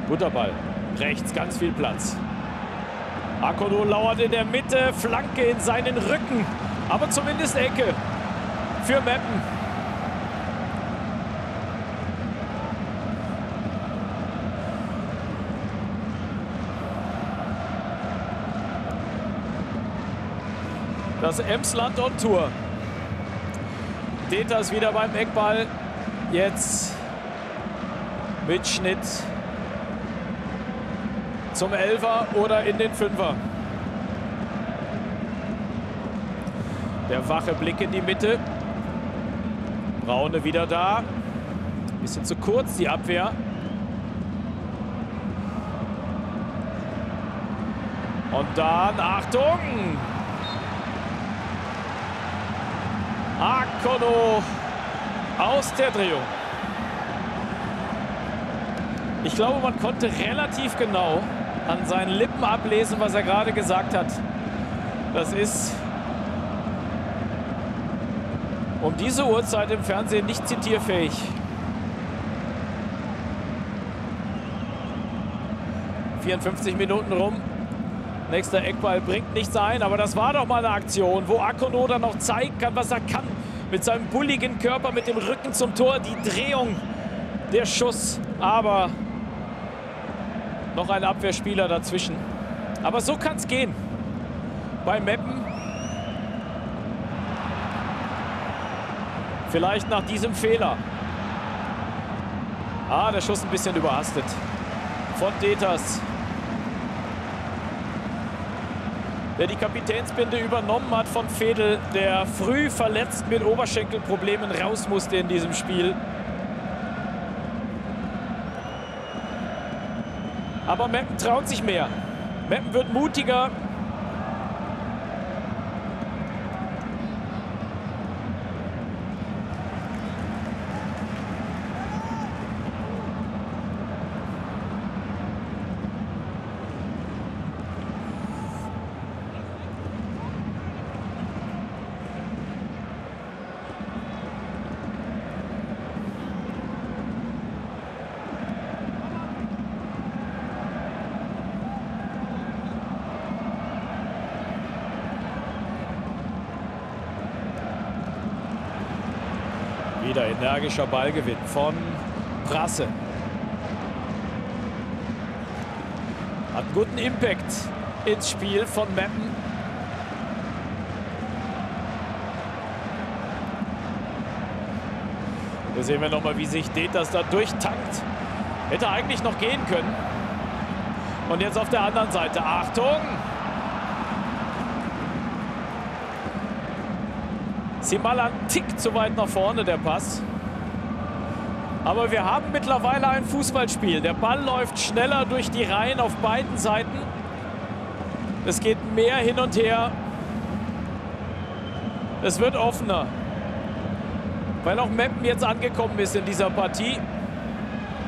Guter Ball. Rechts ganz viel Platz. Akono lauert in der Mitte, Flanke in seinen Rücken. Aber zumindest Ecke für Meppen. Das Emsland on Tour. Deters wieder beim Eckball. Jetzt mit Schnitt zum Elfer oder in den Fünfer. Der wache Blick in die Mitte. Braune wieder da. Bisschen zu kurz die Abwehr. Und dann, Achtung! Akono aus der Drehung. Ich glaube, man konnte relativ genau an seinen Lippen ablesen, was er gerade gesagt hat. Das ist um diese Uhrzeit im Fernsehen nicht zitierfähig. ...54 Minuten rum. Nächster Eckball bringt nichts ein, aber das war doch mal eine Aktion, wo Akono dann noch zeigen kann, was er kann. Mit seinem bulligen Körper, mit dem Rücken zum Tor, die Drehung, der Schuss. Aber noch ein Abwehrspieler dazwischen. Aber so kann es gehen. Bei Meppen. Vielleicht nach diesem Fehler. Ah, der Schuss ein bisschen überhastet. Von Deters. Der die Kapitänsbinde übernommen hat von Vedel, der früh verletzt mit Oberschenkelproblemen raus musste in diesem Spiel. Aber Meppen traut sich mehr. Meppen wird mutiger. Wieder energischer Ballgewinn von Prasse. Hat einen guten Impact ins Spiel von Meppen. Hier sehen wir nochmal, wie sich Deters da durchtankt. Hätte eigentlich noch gehen können. Und jetzt auf der anderen Seite. Achtung! Mal ein Tick zu weit nach vorne, der Pass. Aber wir haben mittlerweile ein Fußballspiel. Der Ball läuft schneller durch die Reihen auf beiden Seiten. Es geht mehr hin und her. Es wird offener. Weil auch Meppen jetzt angekommen ist in dieser Partie.